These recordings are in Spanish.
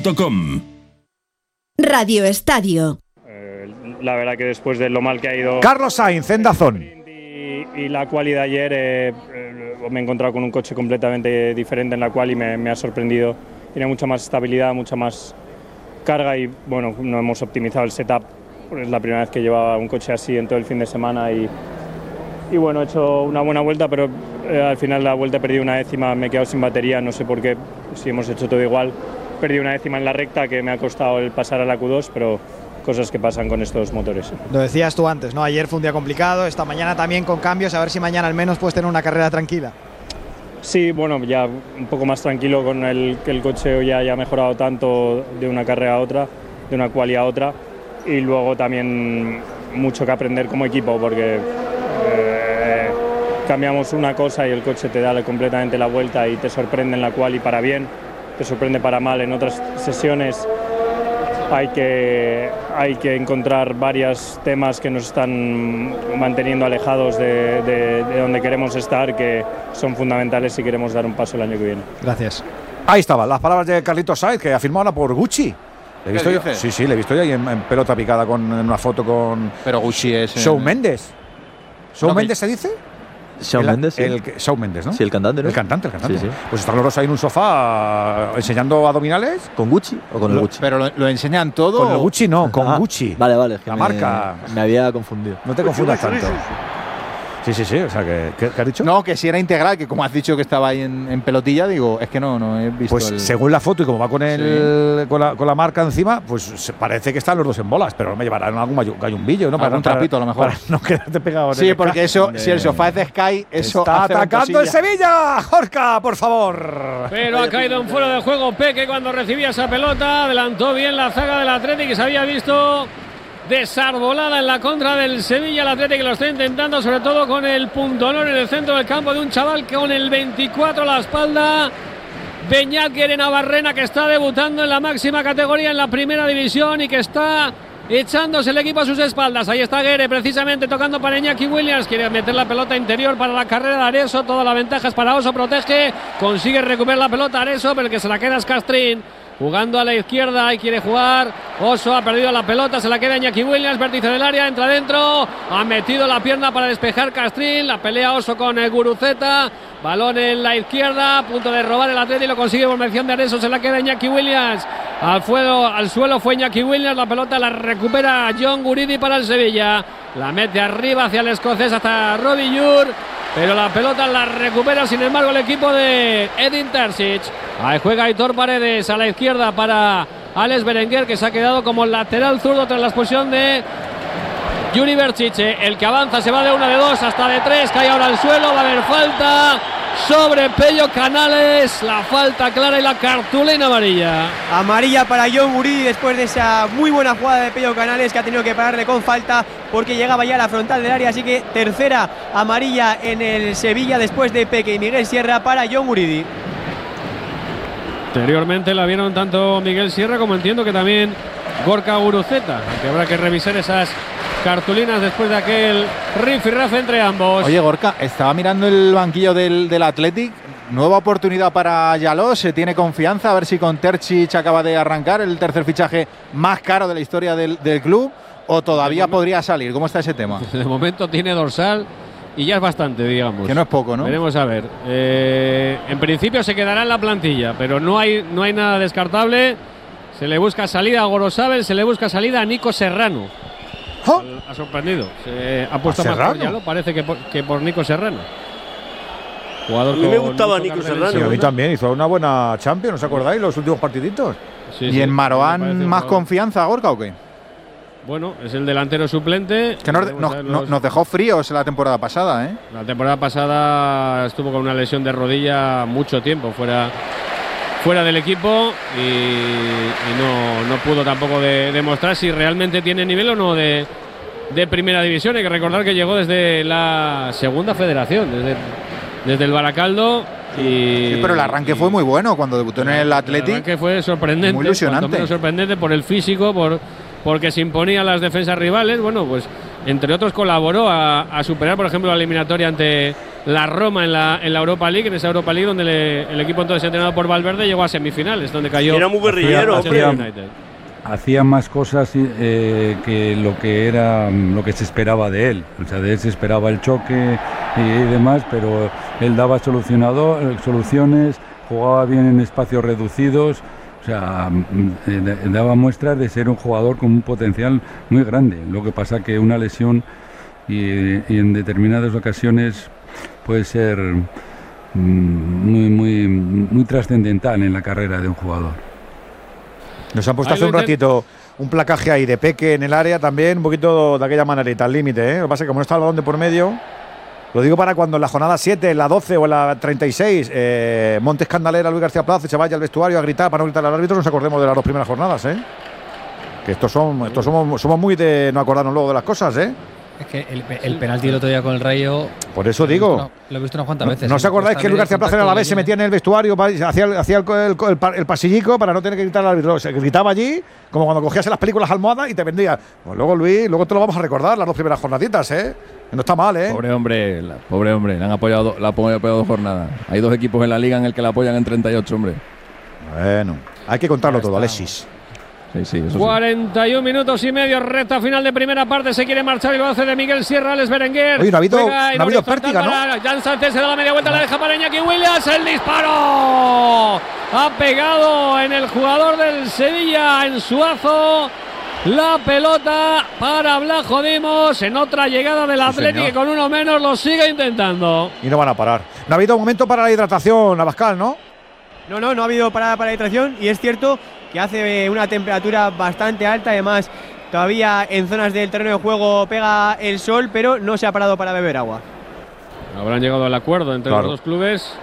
radioestadio.com. Radio Estadio. La verdad que después de lo mal que ha ido Carlos Sainz en DAZN y la quali de ayer, me he encontrado con un coche completamente diferente en la quali y me ha sorprendido. Tiene mucha más estabilidad, mucha más carga y bueno, no hemos optimizado el setup. Es la primera vez que llevaba un coche así en todo el fin de semana y bueno, he hecho una buena vuelta, pero al final la vuelta he perdido una décima, me he quedado sin batería, no sé por qué, si hemos hecho todo igual. Perdí una décima en la recta que me ha costado el pasar a la Q2, pero cosas que pasan con estos motores. Lo decías tú antes, ¿no? Ayer fue un día complicado, esta mañana también con cambios, a ver si mañana al menos puedes tener una carrera tranquila. Sí, bueno, ya un poco más tranquilo con que el coche hoy haya mejorado tanto de una carrera a otra, de una quali a otra, y luego también mucho que aprender como equipo, porque cambiamos una cosa y el coche te da completamente la vuelta y te sorprende en la quali para bien, te sorprende para mal en otras sesiones. Hay que encontrar varios temas que nos están manteniendo alejados de donde queremos estar, que son fundamentales si queremos dar un paso el año que viene. Gracias. Ahí estaban las palabras de Carlitos Sainz, que ha firmado ahora por Gucci. ¿Le he visto yo? Sí, le he visto yo ahí en pelota picada en una foto con. Pero Gucci es. Shawn Mendes. ¿Shawn Mendes se dice? Shawn Mendes, sí. Shawn Mendes, ¿no? Sí, el cantante, ¿no? El cantante. Sí. Pues está Gloroso ahí en un sofá enseñando abdominales. ¿Con Gucci o con el Gucci? Pero lo enseñan todo. Con el Gucci no, con Gucci. Vale. La marca. Me había confundido. No te confundas tanto. Sí, o sea, ¿qué has dicho? No, que si era integral, que como has dicho que estaba ahí en pelotilla, digo, es que no he visto. Pues según la foto y como va con con la marca encima, pues parece que están los dos en bolas, pero no me llevarán algún gallumbillo, ¿no? Algún trapito a lo mejor. Para no quedarte pegado. Sí, porque eso, si el sofá es de Sky, eso está atacando el Sevilla. Jorca, por favor. Pero ha caído en fuera de juego Peque cuando recibía esa pelota, adelantó bien la zaga del Athletic que se había visto desarbolada en la contra del Sevilla. El Athletic lo está intentando, sobre todo con el puntonón en el centro del campo de un chaval con el 24 a la espalda. Beñat Navarrena, que está debutando en la máxima categoría en la primera división y que está echándose el equipo a sus espaldas. Ahí está Guere precisamente tocando para Iñaki Williams, quiere meter la pelota interior para la carrera de Areso, toda la ventaja es para Oso, protege, consigue recuperar la pelota Areso, pero el que se la queda es Castrín. Jugando a la izquierda y quiere jugar. Oso ha perdido la pelota, se la queda Iñaki Williams, vértice del área, entra dentro. Ha metido la pierna para despejar Castrín. La pelea Oso con el Guruceta. Balón en la izquierda, a punto de robar el Atleti y lo consigue por mención de Areso. Se la queda Iñaki Williams. Al suelo fue Iñaki Williams. La pelota la recupera John Guridi para el Sevilla. La mete arriba hacia el escocés hasta Robbie Jur. Pero la pelota la recupera, sin embargo, el equipo de Edin Terzic. Ahí juega Aitor Paredes a la izquierda para Alex Berenguer, que se ha quedado como lateral zurdo tras la expulsión de Yuri Berchiche. El que avanza se va de una, de dos, hasta de tres. Cae ahora al suelo, va a haber falta sobre Pello Canales. La falta clara y la cartulina amarilla. Amarilla para John Guridi después de esa muy buena jugada de Pello Canales, que ha tenido que pararle con falta porque llegaba ya a la frontal del área. Así que tercera amarilla en el Sevilla después de Peque y Miguel Sierra para John Guridi. Anteriormente la vieron tanto Miguel Sierra como entiendo que también Gorka Guruceta, aunque habrá que revisar esas cartulinas después de aquel rifirrafe entre ambos. Oye, Gorka, estaba mirando el banquillo del Athletic. Nueva oportunidad para Yaló, se tiene confianza, a ver si con Terzic acaba de arrancar el tercer fichaje más caro de la historia del club, o todavía podría salir. ¿Cómo está ese tema? De momento tiene dorsal y ya es bastante, digamos. Que no es poco, ¿no? Veremos a ver. En principio se quedará en la plantilla, pero no hay nada descartable. Se le busca salida a Gorosabel, se le busca salida a Nico Serrano. ¿Oh? Ha sorprendido. Se ha puesto más por Yaló, parece que por Nico Serrano. Jugador a mí me gustaba Nico Serrano. Sí, a mí también hizo una buena Champions, ¿os acordáis? Los últimos partiditos. Sí, ¿y en Maroán más confianza, Gorka, o qué? Bueno, es el delantero suplente. Que nos dejó fríos la temporada pasada, ¿eh? La temporada pasada estuvo con una lesión de rodilla mucho tiempo fuera del equipo y no pudo tampoco demostrar si realmente tiene nivel o no de primera división. Hay que recordar que llegó desde la segunda federación, desde el Baracaldo. Sí, pero el arranque fue muy bueno cuando debutó en el Athletic. El arranque fue sorprendente. Muy ilusionante. Sorprendente por el físico, porque se imponía a las defensas rivales. Bueno, pues entre otros, colaboró a superar, por ejemplo, la eliminatoria ante la Roma en la Europa League, en esa Europa League donde el equipo entonces entrenado por Valverde llegó a semifinales, donde cayó. Era muy guerrillero, hacía más cosas que lo que se esperaba de él. O sea, de él se esperaba el choque y demás, pero él daba soluciones, jugaba bien en espacios reducidos. O sea, daba muestras de ser un jugador con un potencial muy grande. Lo que pasa que una lesión y en determinadas ocasiones puede ser muy trascendental en la carrera de un jugador. Nos han puesto hace un ratito un placaje ahí de Peque en el área también, un poquito de aquella manerita, al límite, ¿eh? Lo que pasa es que como no está el balón de por medio, lo digo para cuando en la jornada 7, en la 12 o en la 36, Montes Candalera, Luis García Plaza se vaya al vestuario a gritar para no gritar al árbitro, nos acordemos de las 2 primeras jornadas, ¿eh? Que somos muy de no acordarnos luego de las cosas, ¿eh? Es que el penalti el otro día con el Rayo. Por eso digo. Lo he visto unas cuantas veces. ¿No os acordáis que Luis García Plaza a la vez se metía en el vestuario, hacía el pasillico para no tener que gritar al árbitro? Se gritaba allí, como cuando cogías en las películas almohadas y te vendía. Pues luego, Luis, luego te lo vamos a recordar, las 2 primeras jornaditas, ¿eh? Que no está mal, ¿eh? Pobre hombre, le han apoyado 2 jornadas. Hay 2 equipos en la liga en el que la apoyan en 38, hombre. Bueno, hay que contarlo todo, Alexis. Sí, eso 41 minutos y medio, recta final de primera parte. Se quiere marchar y lo hace de Miguel Sierra, Alex Berenguer. Oye, no ha habido pértiga, ¿no? Jan Sánchez se da la media vuelta, la deja para Iñaki Williams. ¡El disparo! Ha pegado en el jugador del Sevilla, en Suazo. La pelota para Vlajo Dimos en otra llegada del Atlético, que con uno menos lo sigue intentando. Y no van a parar. No ha habido momento para la hidratación, Abascal, ¿no? No ha habido parada para la hidratación y es cierto que hace una temperatura bastante alta, además todavía en zonas del terreno de juego pega el sol, pero no se ha parado para beber agua. Habrán llegado al acuerdo entre los 2 clubes,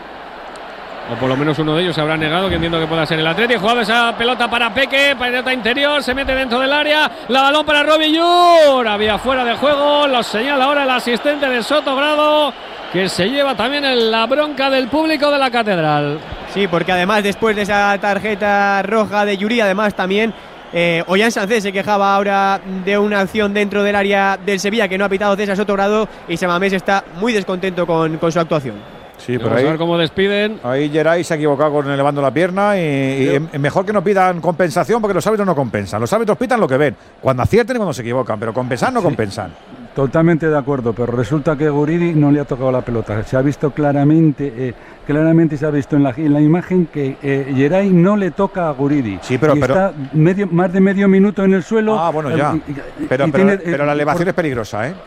o por lo menos uno de ellos se habrá negado, que entiendo que pueda ser el Atlético. Jugado esa pelota para Peque, pelota interior, se mete dentro del área, la balón para Robbie Llur, había fuera de juego, lo señala ahora el asistente de Sotogrado, que se lleva también la bronca del público de la Catedral. Sí, porque además después de esa tarjeta roja de Yuri, además también Ollán Sánchez se quejaba ahora de una acción dentro del área del Sevilla que no ha pitado César Sotogrado, y Samamés está muy descontento con su actuación. Sí, pero vamos a ver cómo despiden. Ahí Geray se ha equivocado con elevando la pierna y mejor que no pidan compensación, porque los árbitros no compensan. Los árbitros pitan lo que ven, cuando acierten y cuando se equivocan, pero compensar no compensan. Totalmente de acuerdo, pero resulta que Guridi no le ha tocado la pelota. Se ha visto claramente se ha visto en la imagen que Geray no le toca a Guridi. Sí, pero está más de medio minuto en el suelo. Ah, bueno, ya. Pero la elevación es peligrosa, ¿eh?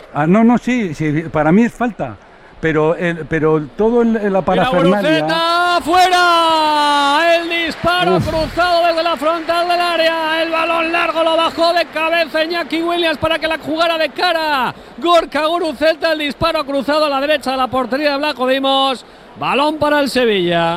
Sí, para mí es falta. Pero todo la parafernalia. ¡Fuera! El disparo cruzado desde la frontal del área. El balón largo lo bajó de cabeza Iñaki Williams para que la jugara de cara Gorka Guruceta. El disparo cruzado a la derecha de la portería de Vlajo Dimos. Balón para el Sevilla.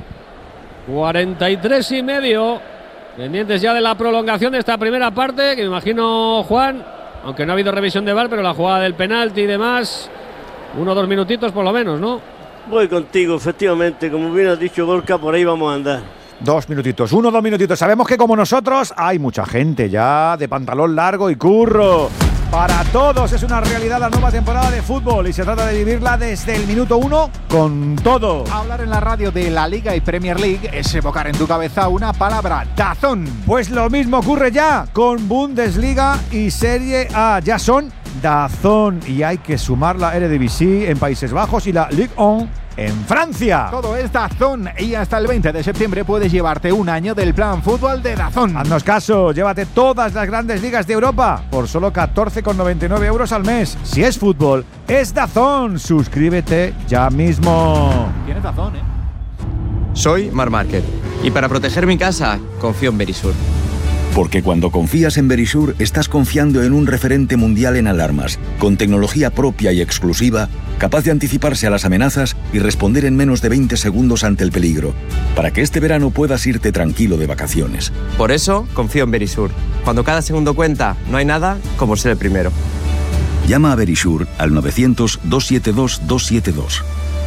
43 y medio. Pendientes ya de la prolongación de esta primera parte, que me imagino, Juan, aunque no ha habido revisión de VAR, pero la jugada del penalti y demás. 1 o 2 minutitos por lo menos, ¿no? Voy contigo, efectivamente, como bien has dicho, Gorka, por ahí vamos a andar. 2 minutitos, 1 o 2 minutitos. Sabemos que como nosotros hay mucha gente ya de pantalón largo y curro. Para todos es una realidad la nueva temporada de fútbol y se trata de vivirla desde el minuto 1 con todo. Hablar en la radio de la Liga y Premier League es evocar en tu cabeza una palabra: DAZN. Pues lo mismo ocurre ya con Bundesliga y Serie A. Ya son DAZN y hay que sumar la Eredivisie en Países Bajos y la Ligue 1 en Francia. Todo es DAZN y hasta el 20 de septiembre puedes llevarte un año del plan fútbol de DAZN. Haznos caso, llévate todas las grandes ligas de Europa por solo 14,99 euros al mes. Si es fútbol, es DAZN. Suscríbete ya mismo. Tienes DAZN, ¿eh? Soy Marc Márquez y para proteger mi casa confío en Verisur. Porque cuando confías en Verisur, estás confiando en un referente mundial en alarmas, con tecnología propia y exclusiva, capaz de anticiparse a las amenazas y responder en menos de 20 segundos ante el peligro, para que este verano puedas irte tranquilo de vacaciones. Por eso, confío en Verisur. Cuando cada segundo cuenta, no hay nada como ser el primero. Llama a Verisur al 900-272-272.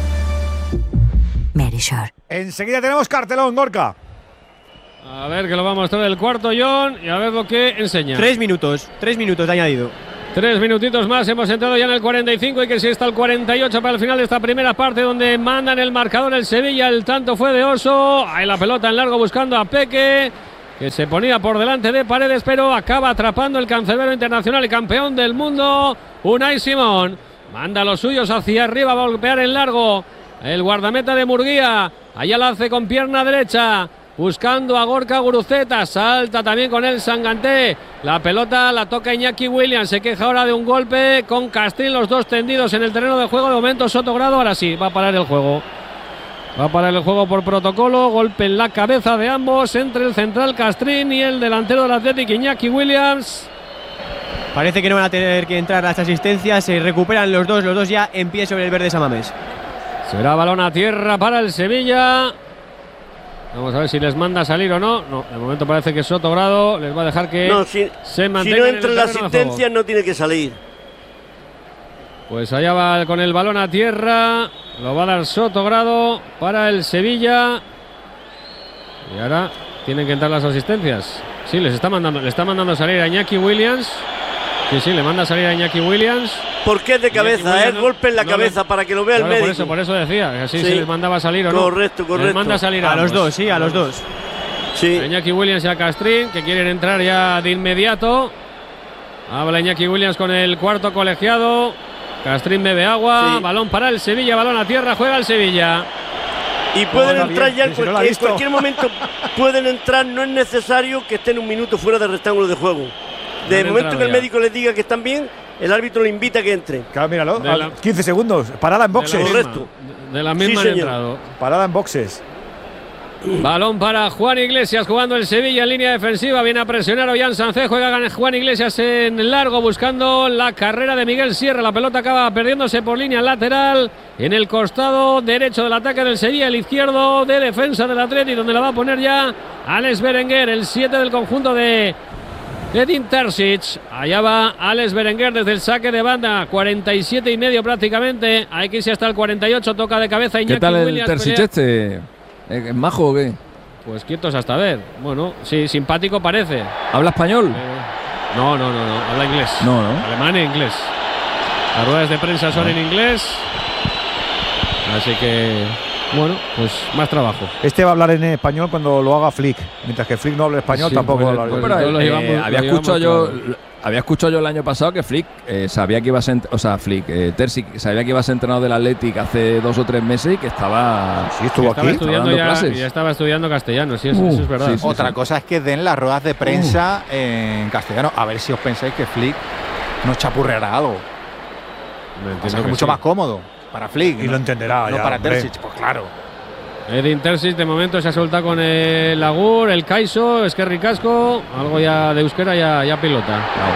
Verisur. Enseguida tenemos cartelón, Gorka. A ver, que lo va a mostrar el cuarto, John, y a ver lo que enseña. 3 minutos de añadido. 3 minutitos más, hemos entrado ya en el 45 y que si está el 48 para el final de esta primera parte, donde mandan el marcador el Sevilla. El tanto fue de Oso. Ahí la pelota en largo buscando a Peque, que se ponía por delante de Paredes, pero acaba atrapando el cancerbero internacional y campeón del mundo, Unai Simón. Manda los suyos hacia arriba, va a golpear en largo el guardameta de Murguía. Allá la hace con pierna derecha, buscando a Gorka Guruceta, salta también con el Sanganté, la pelota la toca Iñaki Williams, se queja ahora de un golpe con Castrín, los dos tendidos en el terreno de juego. De momento Sotogrado, ahora sí, va a parar el juego. Va a parar el juego por protocolo, golpe en la cabeza de ambos, entre el central Castrín y el delantero del Athletic, Iñaki Williams. Parece que no van a tener que entrar las asistencias, se recuperan los dos ya en pie sobre el verde San Mamés. Será balón a tierra para el Sevilla. Vamos a ver si les manda a salir o no. No, de momento parece que Sotogrado les va a dejar que se mantenga. Si no entra en la asistencia, no tiene que salir. Pues allá va con el balón a tierra. Lo va a dar Sotogrado para el Sevilla. Y ahora tienen que entrar las asistencias. Sí, le está mandando salir a Iñaki Williams. Sí, le manda a salir a Iñaki Williams. Porque es de cabeza, es golpe en la cabeza para que lo vea el médico. Por eso decía, así se les mandaba a salir o no. Correcto. Les manda a salir a los dos, sí, a los dos. Sí. A Iñaki Williams y a Castrín, que quieren entrar ya de inmediato. Habla Iñaki Williams con el cuarto colegiado. Castrín bebe agua, balón para el Sevilla, balón a tierra, juega el Sevilla. Y pueden entrar ya en cualquier momento. Pueden entrar, no es necesario que estén un minuto fuera del rectángulo de juego. De momento que el médico les diga que están bien, el árbitro le invita a que entre. Claro, míralo, 15 segundos, parada en boxes. Correcto. De la misma han entrado. Parada en boxes. Balón para Juan Iglesias, jugando el Sevilla en línea defensiva. Viene a presionar Ollán Sánchez. Juega Juan Iglesias en largo, buscando la carrera de Miguel Sierra. La pelota acaba perdiéndose por línea lateral en el costado derecho del ataque del Sevilla, el izquierdo de defensa del Atleti, donde la va a poner ya Alex Berenguer, el 7 del conjunto de Edin Terzic. Allá va Alex Berenguer desde el saque de banda, 47 y medio prácticamente. Hay que irse hasta el 48, toca de cabeza Iñaki Williams. ¿Qué tal Williams, el Terzic este? ¿Es majo o qué? Pues quietos hasta ver. Bueno, sí, simpático parece. ¿Habla español? No, habla inglés. No. Alemán e inglés. Las ruedas de prensa son en inglés. Así que, bueno, pues más trabajo. Este va a hablar en español cuando lo haga Flick. Mientras que Flick no hable español, tampoco va a hablar. Había escuchado yo el año pasado que Flick sabía que iba a ser, Terzic sabía que iba a ser entrenador del Athletic hace 2 o 3 meses y que estaba. Sí, estuvo aquí. Ya estaba estudiando castellano, sí, eso es verdad. Otra cosa es que den las ruedas de prensa en castellano. A ver si os pensáis que Flick nos chapurreará algo. Es mucho más cómodo para Flick. Y lo entenderá. No ya, para Terzic, pues claro. Edin Terzic de momento se ha soltado con el Agur, el Caiso, Esquerri Casco, algo ya de euskera, ya pilota.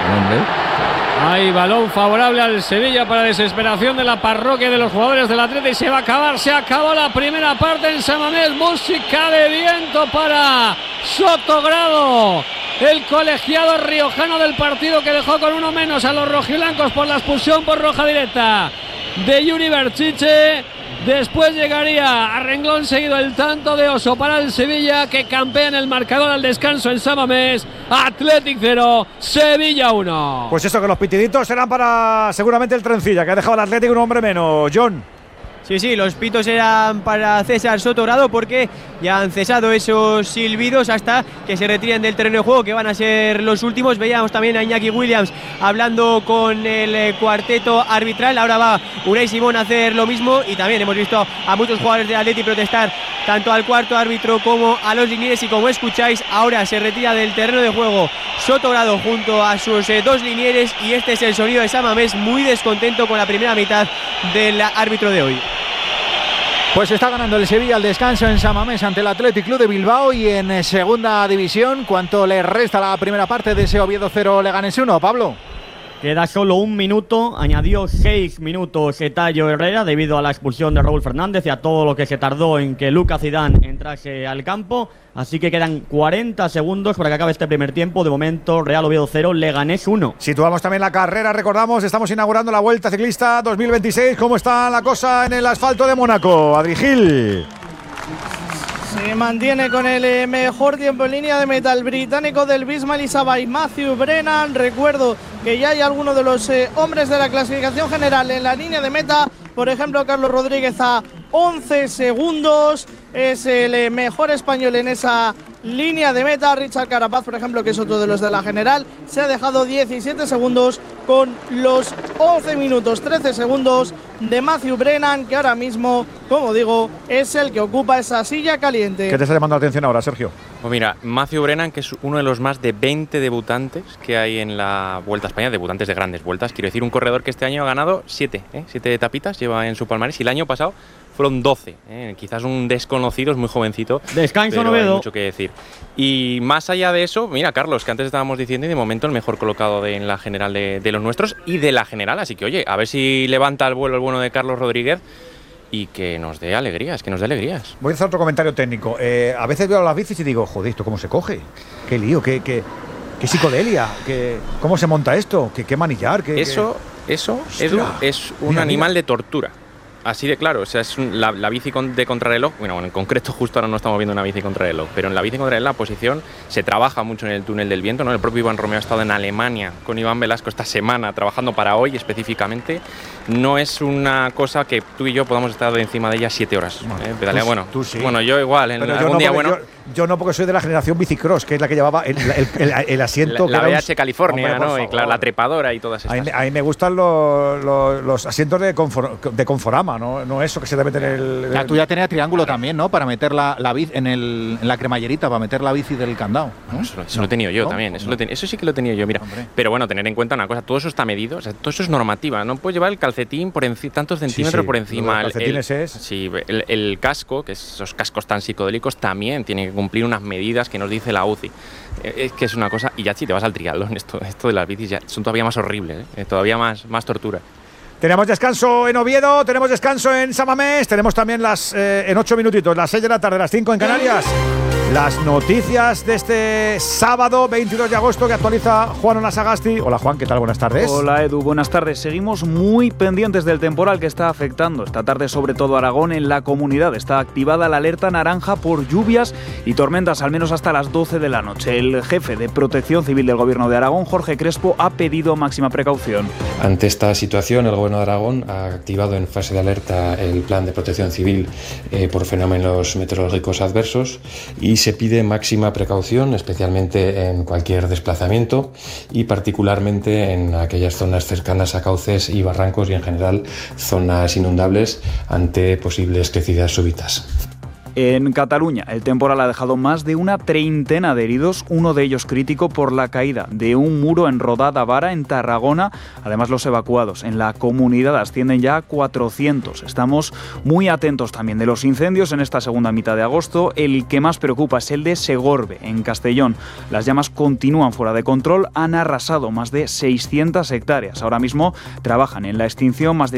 Hay balón favorable al Sevilla para desesperación de la parroquia de los jugadores del Atleti y se va a acabar, se acabó la primera parte en San Mamés. Música de viento para Sotogrado, el colegiado riojano del partido, que dejó con uno menos a los rojiblancos por la expulsión por roja directa de Yuri Berchiche. Después llegaría a renglón seguido el tanto de Oso para el Sevilla, que campea en el marcador al descanso en San Mamés. Athletic 0, Sevilla 1. Pues eso, que los pitiditos serán para seguramente el Trencilla, que ha dejado al Athletic un hombre menos. John. Sí, los pitos eran para César Sotogrado, porque ya han cesado esos silbidos hasta que se retiren del terreno de juego, que van a ser los últimos. Veíamos también a Iñaki Williams hablando con el cuarteto arbitral. Ahora va Unai Simón a hacer lo mismo, y también hemos visto a muchos jugadores del Atleti protestar tanto al cuarto árbitro como a los linieres. Y como escucháis, ahora se retira del terreno de juego Sotogrado junto a sus 2 linieres, y este es el sonido de San Mamés, muy descontento con la primera mitad del árbitro de hoy. Pues está ganando el Sevilla al descanso en San Mamés ante el Athletic Club de Bilbao. Y en segunda división, ¿cuánto le resta la primera parte de ese Oviedo 0 Leganés 1, Pablo? Queda solo 1 minuto, añadió 6 minutos Tallo Herrera debido a la expulsión de Raúl Fernández y a todo lo que se tardó en que Lucas Zidane entrase al campo. Así que quedan 40 segundos para que acabe este primer tiempo. De momento, Real Oviedo 0, Leganés 1. Situamos también la carrera, recordamos, estamos inaugurando la Vuelta Ciclista 2026. ¿Cómo está la cosa en el asfalto de Mónaco, Adri Gil? Se mantiene con el mejor tiempo en línea de meta el británico del Bismarck Isabay, Matthew Brennan. Recuerdo que ya hay algunos de los hombres de la clasificación general en la línea de meta. Por ejemplo, Carlos Rodríguez a 11 segundos. Es el mejor español en esa línea de meta. Richard Carapaz, por ejemplo, que es otro de los de la general, se ha dejado 17 segundos con los 11 minutos 13 segundos de Matthew Brennan, que ahora mismo, como digo, es el que ocupa esa silla caliente. ¿Qué te está llamando la atención ahora, Sergio? Pues mira, Matthew Brennan, que es uno de los más de 20 debutantes que hay en la Vuelta a España, debutantes de grandes vueltas. Quiero decir, un corredor que este año ha ganado 7 etapitas, lleva en su palmarés, y el año pasado fueron 12. Quizás un desconocido, es muy jovencito. Descanso, pero Novedo. hay mucho que decir. Y más allá de eso, mira, Carlos, que antes estábamos diciendo, y de momento el mejor colocado en la general de los nuestros y de la general. Así que, oye, a ver si levanta el vuelo el bueno de Carlos Rodríguez y que nos dé alegrías, Voy a hacer otro comentario técnico. A veces veo las bicis y digo, joder, ¿esto cómo se coge? Qué lío, qué psicodelia, cómo se monta esto, qué manillar. Eso, Edu, es un animal de tortura. Así de claro, o sea, es la bici de contrarreloj. Bueno, en concreto justo ahora no estamos viendo una bici contrarreloj, pero en la bici contrarreloj la posición se trabaja mucho en el túnel del viento, ¿no? El propio Iván Romeo ha estado en Alemania con Iván Velasco esta semana trabajando para hoy específicamente. No es una cosa que tú y yo podamos estar de encima de ella 7 horas. Tú sí. Bueno, yo igual. Yo no, porque soy de la generación bicicross, que es la que llevaba el asiento. La BH California, ¿no? Y claro, la trepadora y todas estas. A mí me gustan los asientos de Conforama, no eso que se debe tener. La tuya tenía triángulo también, ¿no? Para meter la bici en la cremallerita, para meter la bici del candado, ¿no? Eso lo he tenido yo también. Eso sí que lo he tenido yo, mira. Hombre. Pero bueno, tener en cuenta una cosa, todo eso está medido, o sea, todo eso es normativa. No puedes llevar el calcetín por tantos centímetros por encima. El casco, que esos cascos tan psicodélicos, también tienen que cumplir unas medidas que nos dice la UCI. Es que es una cosa, y ya si te vas al triatlón, esto de las bicis ya son todavía más horribles, todavía más tortura. Tenemos descanso en Oviedo, tenemos descanso en San Mamés, tenemos también en 8 minutitos, las 6 de la tarde, las 5 en Canarias. Las noticias de este sábado 22 de agosto que actualiza Juan Olasagasti. Hola Juan, ¿qué tal? Buenas tardes. Hola Edu, buenas tardes. Seguimos muy pendientes del temporal que está afectando esta tarde sobre todo Aragón. En la comunidad está activada la alerta naranja por lluvias y tormentas al menos hasta las 12 de la noche. El jefe de Protección Civil del Gobierno de Aragón, Jorge Crespo, ha pedido máxima precaución. Ante esta situación, el Gobierno de Aragón ha activado en fase de alerta el plan de protección civil por fenómenos meteorológicos adversos y se pide máxima precaución, especialmente en cualquier desplazamiento y particularmente en aquellas zonas cercanas a cauces y barrancos y en general zonas inundables ante posibles crecidas súbitas. En Cataluña, el temporal ha dejado más de una treintena de heridos, uno de ellos crítico por la caída de un muro en Rodada Vara, en Tarragona. Además, los evacuados en la comunidad ascienden ya a 400. Estamos muy atentos también de los incendios en esta segunda mitad de agosto. El que más preocupa es el de Segorbe, en Castellón. Las llamas continúan fuera de control, han arrasado más de 600 hectáreas. Ahora mismo trabajan en la extinción más de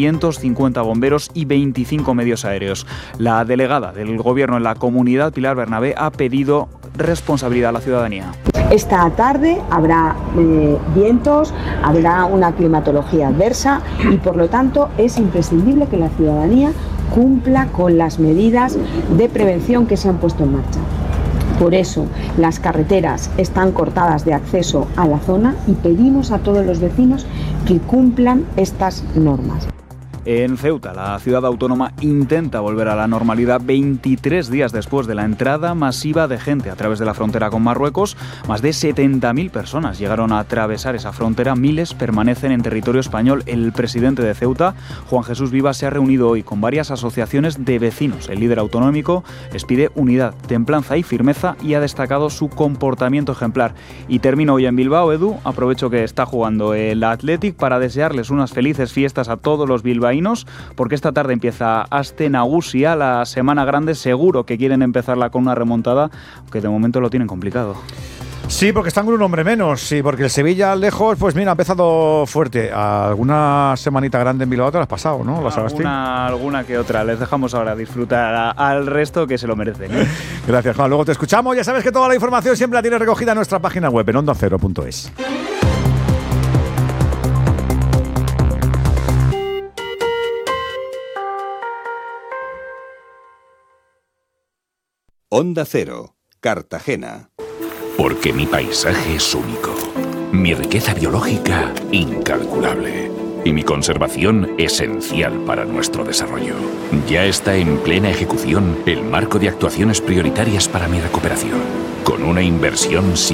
350 bomberos y 25 medios aéreos. La delegada del Gobierno en la comunidad, Pilar Bernabé, ha pedido responsabilidad a la ciudadanía. Esta tarde habrá vientos, habrá una climatología adversa y por lo tanto es imprescindible que la ciudadanía cumpla con las medidas de prevención que se han puesto en marcha. Por eso las carreteras están cortadas de acceso a la zona y pedimos a todos los vecinos que cumplan estas normas. En Ceuta, la ciudad autónoma intenta volver a la normalidad 23 días después de la entrada masiva de gente a través de la frontera con Marruecos. Más de 70.000 personas llegaron a atravesar esa frontera, miles permanecen en territorio español. El presidente de Ceuta, Juan Jesús Vivas, se ha reunido hoy con varias asociaciones de vecinos. El líder autonómico les pide unidad, templanza y firmeza y ha destacado su comportamiento ejemplar. Y termino hoy en Bilbao, Edu, aprovecho que está jugando el Athletic para desearles unas felices fiestas a todos los bilbaínos, porque esta tarde empieza Aste Nagusia, la semana grande. Seguro que quieren empezarla con una remontada, aunque de momento lo tienen complicado. Sí, porque están con un hombre menos, sí, porque el Sevilla lejos, pues mira, ha empezado fuerte. Alguna semanita grande en Bilbao te la has pasado, ¿no? Alguna que otra. Les dejamos ahora disfrutar al resto, que se lo merecen, ¿eh? Gracias, Juan. Luego te escuchamos. Ya sabes que toda la información siempre la tienes recogida en nuestra página web, en ondacero.es. Onda Cero, Cartagena. Porque mi paisaje es único, mi riqueza biológica incalculable y mi conservación esencial para nuestro desarrollo. Ya está en plena ejecución el marco de actuaciones prioritarias para mi recuperación, con una inversión sin